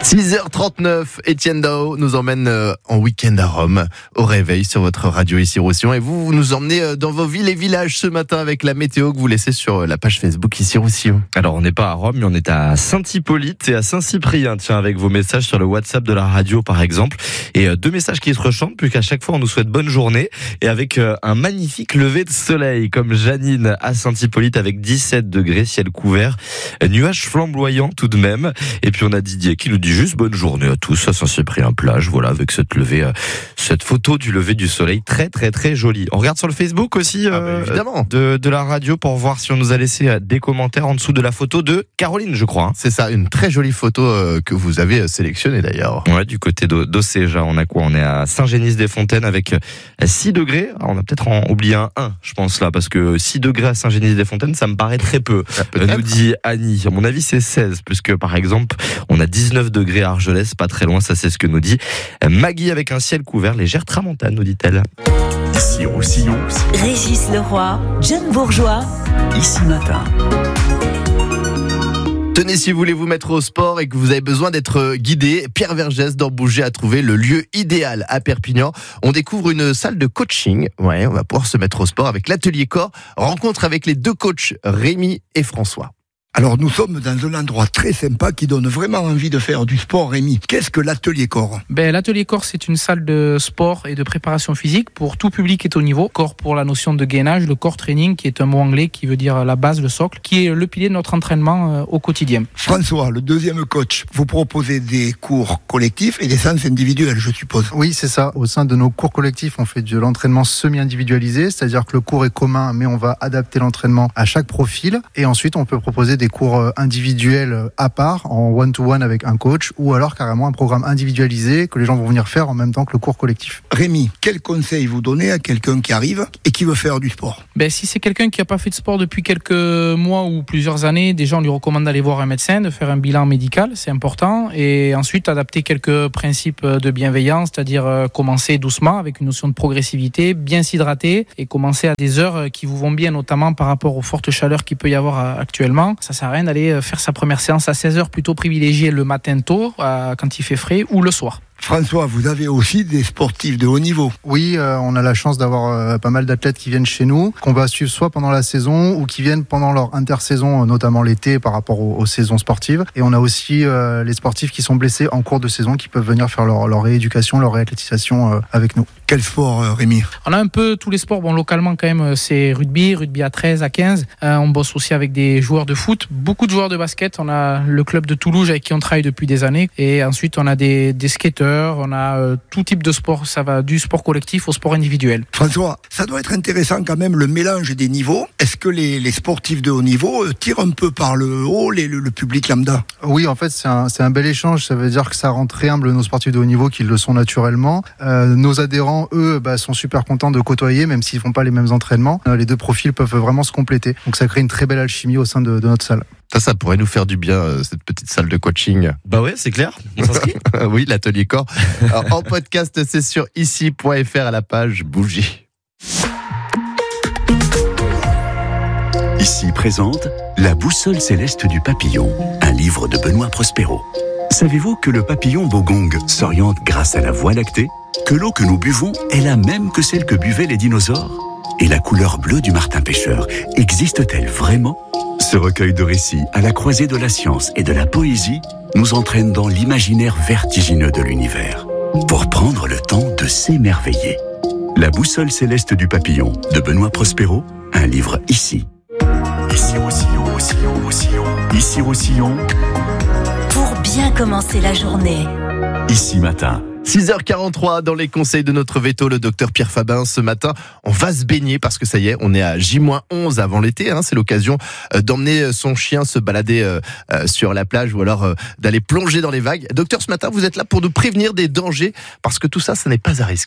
6h39, Étienne Dao nous emmène en week-end à Rome, au réveil sur votre radio ici Roussillon. Et vous nous emmenez dans vos villes et villages ce matin avec la météo que vous laissez sur la page Facebook ici Roussillon. Alors on n'est pas à Rome, mais on est à Saint-Hippolyte et à Saint-Cyprien. Tiens, avec vos messages sur le WhatsApp de la radio par exemple. Et deux messages qui se rechantent, puisqu'à chaque fois on nous souhaite bonne journée. Et avec un magnifique lever de soleil, comme Janine à Saint-Hippolyte avec 17 degrés, ciel couvert, nuages flamboyants tout de même. Et puis on a Didier qui nous dit juste bonne journée à tous à Saint-Cyprien plage, voilà, avec cette photo du lever du soleil très très très jolie. On regarde sur le Facebook aussi évidemment de la radio pour voir si on nous a laissé des commentaires en dessous de la photo de Caroline, je crois. C'est ça, une très jolie photo que vous avez sélectionnée d'ailleurs. Ouais, du côté d'Océja, on a quoi? On est à Saint-Génis-des-Fontaines avec 6 degrés. Alors on a peut-être en oublié un 1, je pense là, parce que 6 degrés à Saint-Génis-des-Fontaines, ça me paraît très peu. Nous dit Annie. À mon avis, c'est 16, puisque par exemple, on a 19 degrés à Argelès, pas très loin, ça c'est ce que nous dit Maggie avec un ciel couvert, légère tramontane, nous dit-elle. Ici Roussillon, Régis Leroy, John Bourgeois, ici matin. Tenez, si vous voulez vous mettre au sport et que vous avez besoin d'être guidé, Pierre Vergès d'Ambouger a trouvé le lieu idéal à Perpignan. On découvre une salle de coaching. Ouais, on va pouvoir se mettre au sport avec l'atelier corps. Rencontre avec les deux coachs, Rémi et François. Alors nous sommes dans un endroit très sympa qui donne vraiment envie de faire du sport, Rémi. Qu'est-ce que l'atelier corps ? L'atelier corps, c'est une salle de sport et de préparation physique pour tout public et tout niveau. Corps pour la notion de gainage, le core training qui est un mot anglais qui veut dire la base, le socle, qui est le pilier de notre entraînement au quotidien. François, le deuxième coach, vous proposez des cours collectifs et des séances individuelles, je suppose. Oui, c'est ça. Au sein de nos cours collectifs, on fait de l'entraînement semi-individualisé, c'est-à-dire que le cours est commun, mais on va adapter l'entraînement à chaque profil. Et ensuite, on peut proposer des cours individuels à part, en one-to-one avec un coach, ou alors carrément un programme individualisé que les gens vont venir faire en même temps que le cours collectif. Rémi, quel conseil vous donnez à quelqu'un qui arrive et qui veut faire du sport ? Si c'est quelqu'un qui n'a pas fait de sport depuis quelques mois ou plusieurs années, déjà on lui recommande d'aller voir un médecin, de faire un bilan médical, c'est important, et ensuite adapter quelques principes de bienveillance, c'est-à-dire commencer doucement avec une notion de progressivité, bien s'hydrater et commencer à des heures qui vous vont bien, notamment par rapport aux fortes chaleurs qu'il peut y avoir actuellement. Ça sert à rien d'aller faire sa première séance à 16h, plutôt privilégier le matin tôt, quand il fait frais, ou le soir. François, vous avez aussi des sportifs de haut niveau. Oui, on a la chance d'avoir pas mal d'athlètes qui viennent chez nous, qu'on va suivre soit pendant la saison ou qui viennent pendant leur intersaison, notamment l'été par rapport aux saisons sportives. Et on a aussi les sportifs qui sont blessés en cours de saison qui peuvent venir faire leur rééducation, leur réathlétisation avec nous. Quel sport, Rémi ? On a un peu tous les sports. Localement quand même, c'est rugby à 13, à 15. On bosse aussi avec des joueurs de foot, beaucoup de joueurs de basket. On a le club de Toulouse avec qui on travaille depuis des années. Et ensuite, on a des skateurs. On a tout type de sport, ça va du sport collectif au sport individuel. François, ça doit être intéressant quand même le mélange des niveaux. Est-ce que les sportifs de haut niveau tirent un peu par le haut le public lambda ? Oui, en fait, c'est un bel échange. Ça veut dire que ça rend très humble nos sportifs de haut niveau qui le sont naturellement. Nos adhérents, eux, sont super contents de côtoyer, même s'ils font pas les mêmes entraînements. Les deux profils peuvent vraiment se compléter. Donc ça crée une très belle alchimie au sein de notre salle. Ça pourrait nous faire du bien, cette petite salle de coaching. Bah ouais, c'est clair, on s'inscrit. Oui, l'atelier corps. Alors, en podcast, c'est sur ici.fr à la page Bougie. Ici présente La boussole céleste du papillon, un livre de Benoît Prospero. Savez-vous que le papillon bogong s'oriente grâce à la Voie lactée ? Que l'eau que nous buvons est la même que celle que buvaient les dinosaures ? Et la couleur bleue du martin pêcheur existe-t-elle vraiment ? Ce recueil de récits à la croisée de la science et de la poésie nous entraîne dans l'imaginaire vertigineux de l'univers pour prendre le temps de s'émerveiller. La boussole céleste du papillon de Benoît Prospero, un livre ici. Ici Roussillon, Roussillon, Roussillon. Ici Roussillon. pour bien commencer la journée. Ici matin. 6h43 dans les conseils de notre veto, le docteur Pierre Fabin. Ce matin, on va se baigner parce que ça y est, on est à J-11 avant l'été. C'est l'occasion d'emmener son chien se balader sur la plage ou alors d'aller plonger dans les vagues. Docteur, ce matin, vous êtes là pour nous prévenir des dangers parce que tout ça, ça n'est pas à risque.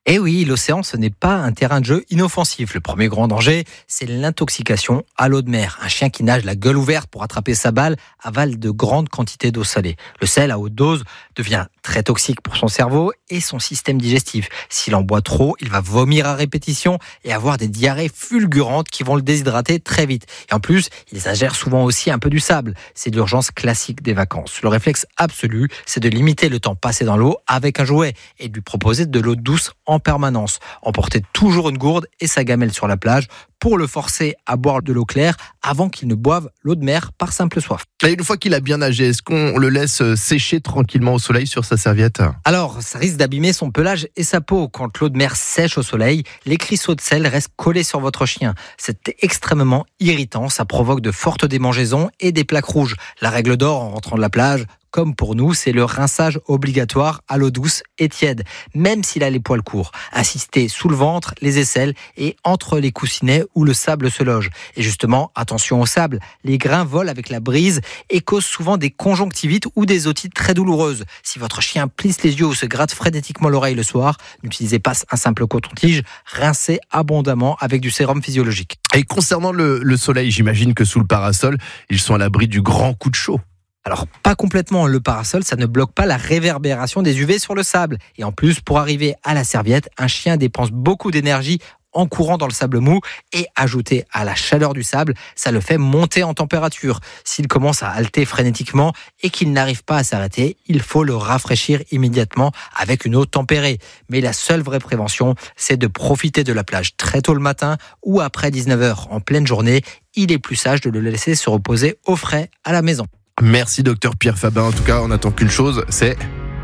Et oui, l'océan, ce n'est pas un terrain de jeu inoffensif. Le premier grand danger, c'est l'intoxication à l'eau de mer. Un chien qui nage la gueule ouverte pour attraper sa balle avale de grandes quantités d'eau salée. Le sel à haute dose devient très toxique pour son cerveau et son système digestif. S'il en boit trop, il va vomir à répétition et avoir des diarrhées fulgurantes qui vont le déshydrater très vite. Et en plus, il ingère souvent aussi un peu du sable. C'est l'urgence classique des vacances. Le réflexe absolu, c'est de limiter le temps passé dans l'eau avec un jouet et de lui proposer de l'eau douce en permanence. Emporter toujours une gourde et sa gamelle sur la plage pour le forcer à boire de l'eau claire avant qu'il ne boive l'eau de mer par simple soif. Et une fois qu'il a bien nagé, est-ce qu'on le laisse sécher tranquillement au soleil sur sa serviette ? Alors, ça risque d'abîmer son pelage et sa peau. Quand l'eau de mer sèche au soleil, les cristaux de sel restent collés sur votre chien. C'est extrêmement irritant, ça provoque de fortes démangeaisons et des plaques rouges. La règle d'or en rentrant de la plage, comme pour nous, c'est le rinçage obligatoire à l'eau douce et tiède, même s'il a les poils courts. Insistez sous le ventre, les aisselles et entre les coussinets où le sable se loge. Et justement, attention au sable, les grains volent avec la brise et causent souvent des conjonctivites ou des otites très douloureuses. Si votre chien plisse les yeux ou se gratte frénétiquement l'oreille le soir, n'utilisez pas un simple coton-tige, rincez abondamment avec du sérum physiologique. Et concernant le soleil, j'imagine que sous le parasol, ils sont à l'abri du grand coup de chaud. Alors, pas complètement, le parasol, ça ne bloque pas la réverbération des UV sur le sable. Et en plus, pour arriver à la serviette, un chien dépense beaucoup d'énergie en courant dans le sable mou et ajouté à la chaleur du sable, ça le fait monter en température. S'il commence à halter frénétiquement et qu'il n'arrive pas à s'arrêter, il faut le rafraîchir immédiatement avec une eau tempérée. Mais la seule vraie prévention, c'est de profiter de la plage très tôt le matin ou après 19h en pleine journée. Il est plus sage de le laisser se reposer au frais à la maison. Merci docteur Pierre Fabin. En tout cas, on n'attend qu'une chose, c'est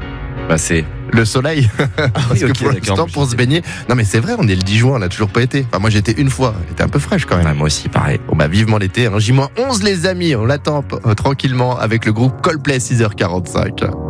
le soleil. Parce que pour l'instant, pour se baigner. Non mais c'est vrai, on est le 10 juin, on n'a toujours pas été. Enfin, moi j'étais une fois, elle était un peu fraîche quand même. Ouais, moi aussi, pareil. Bon bah vivement l'été, hein. J-11 les amis, on l'attend tranquillement avec le groupe Coldplay 6h45.